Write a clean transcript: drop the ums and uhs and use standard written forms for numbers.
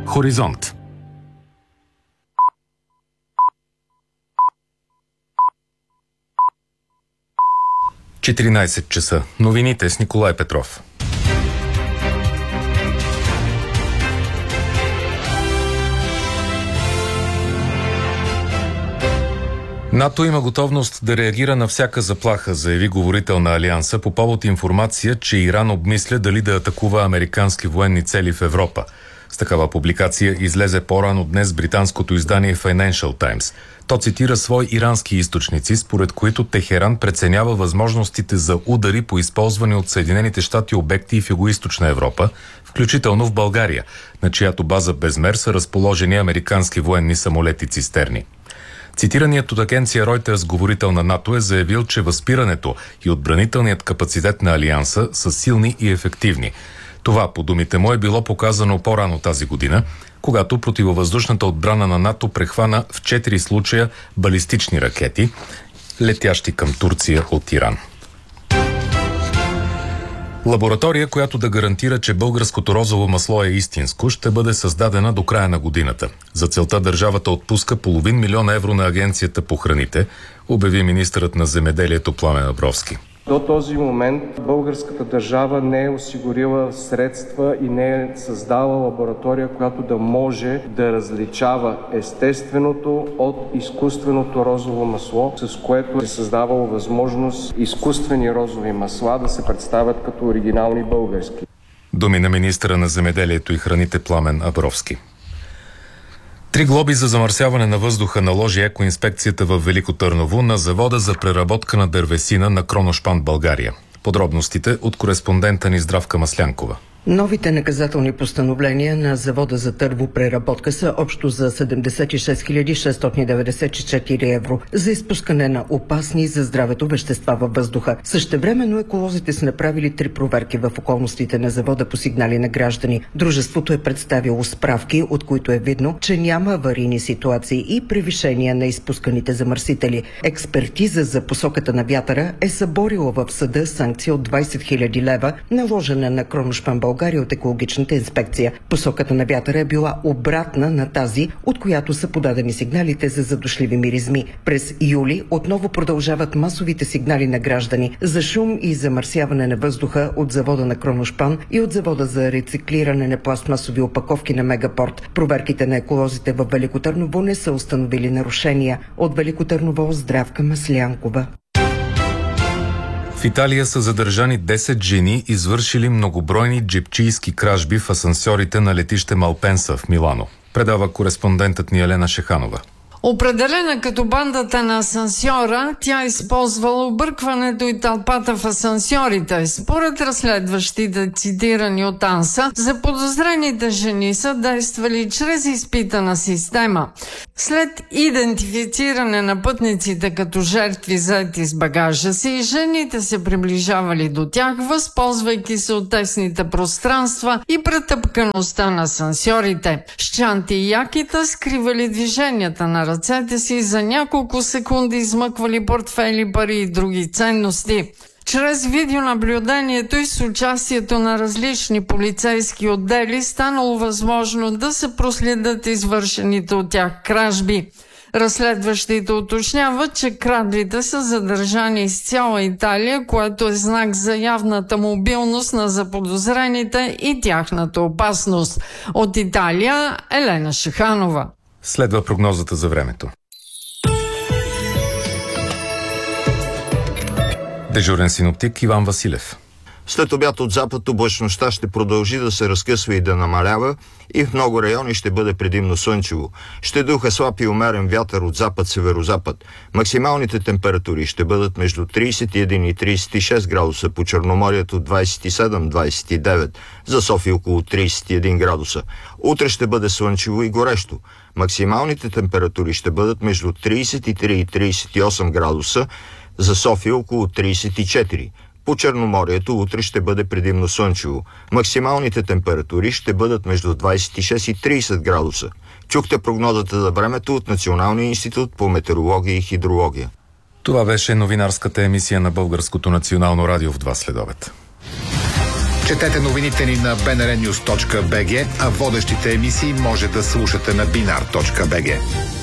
Хоризонт. – 14 часа. Новините с Николай Петров. НАТО има готовност да реагира на всяка заплаха, заяви говорител на Алианса по повод информация, че Иран обмисля дали да атакува американски военни цели в Европа. С такава публикация излезе по-рано днес британското издание Financial Times. То цитира свои ирански източници, според които Техеран преценява възможностите за удари по използвани от Съединените щати обекти в Югоизточна Европа, включително в България, на чиято база Безмер са разположени американски военни самолети-цистерни. Цитираният от агенция Reuters говорител на НАТО е заявил, че възпирането и отбранителният капацитет на Алианса са силни и ефективни. Това, по думите му, е било показано по-рано тази година, когато противовъздушната отбрана на НАТО прехвана в 4 случая балистични ракети, летящи към Турция от Иран. Лаборатория, която да гарантира, че българското розово масло е истинско, ще бъде създадена до края на годината. За целта държавата отпуска $500 000 евро на Агенцията по храните, обяви министърът на земеделието Пламен Абровски. До този момент българската държава не е осигурила средства и не е създала лаборатория, която да може да различава естественото от изкуственото розово масло, с което е създавало възможност изкуствени розови масла да се представят като оригинални български. Думи на министъра на земеделието и храните Пламен Абровски. 3 глоби за замърсяване на въздуха наложи екоинспекцията в Велико Търново на завода за преработка на дървесина на Кроношпан, България. Подробностите от кореспондента ни Здравка Маслянкова. Новите наказателни постановления на завода за тървопреработка са общо за 76 694 евро за изпускане на опасни за здравето вещества във въздуха. Същевременно еколозите са направили 3 проверки в околностите на завода по сигнали на граждани. Дружеството е представило справки, от които е видно, че няма аварийни ситуации и превишения на изпусканите замърсители. Експертиза за посоката на вятъра е съборила в съда санкция от 20 000 лева, наложена на Кроношпан, България от екологичната инспекция. Посоката на вятъра е била обратна на тази, от която са подадени сигналите за задушливи миризми. През юли отново продължават масовите сигнали на граждани за шум и замърсяване на въздуха от завода на Кроношпан и от завода за рециклиране на пластмасови опаковки на Мегапорт. Проверките на еколозите в Велико Търново не са установили нарушения. От Велико Търново Здравка Маслянкова. В Италия са задържани 10 жени, извършили многобройни джипчийски кражби в асансьорите на летище Малпенса в Милано. Предава кореспондентът ни Елена Шеханова. Определена като бандата на асансьора, тя използвала объркването и тълпата в асансьорите. Според разследващите, цитирани от АНСА, заподозрените жени са действали чрез изпитана система. След идентифициране на пътниците като жертви заети с багажа си, жените се приближавали до тях, възползвайки се от тесните пространства и претъпкаността на асансьорите. С чанти и якита скривали движенията на ръцете си, за няколко секунди измъквали портфели, пари и други ценности. Чрез видеонаблюдението и с участието на различни полицейски отдели станало възможно да се проследят извършените от тях кражби. Разследващите уточняват, че крадлите са задържани из цяла Италия, което е знак за явната мобилност на заподозрените и тяхната опасност. От Италия Елена Шеханова. Следва прогнозата за времето. Дежурен синоптик Иван Василев. След обяд от запад облачността ще продължи да се разкъсва и да намалява и в много райони ще бъде предимно слънчево. Ще духа слаб и умерен вятър от запад-северозапад. Максималните температури ще бъдат между 31 и 36 градуса, по Черноморието 27-29, за София около 31 градуса. Утре ще бъде слънчево и горещо. Максималните температури ще бъдат между 33 и 38 градуса, за София около 34. По Черноморието утре ще бъде предимно слънчево. Максималните температури ще бъдат между 26 и 30 градуса. Чухте прогнозата за времето от Националния институт по метеорология и хидрология. Това беше новинарската емисия на Българското национално радио в 2 следобед. Четете новините ни на bnrnews.bg, а водещите емисии може да слушате на binar.bg.